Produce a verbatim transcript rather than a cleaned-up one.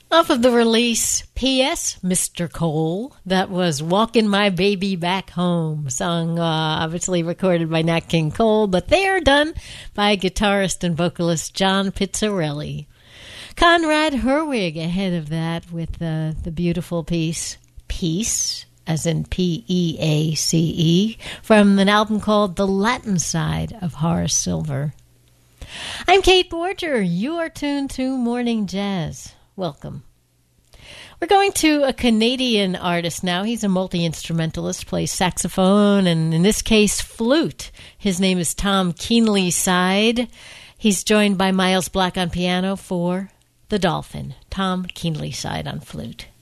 Off of the release, P S. Mister Cole, that was Walking My Baby Back Home, song uh, obviously recorded by Nat King Cole, but they are done by guitarist and vocalist John Pizzarelli. Conrad Herwig ahead of that with uh, the beautiful piece, Peace, as in P E A C E, from an album called The Latin Side of Horace Silver. I'm Kate Borger. You are tuned to Morning Jazz. Welcome. We're going to a Canadian artist now. He's a multi-instrumentalist, plays saxophone, and in this case, flute. His name is Tom Keenly-Side. He's joined by Miles Black on piano for The Dolphin. Tom Keenly-Side on flute.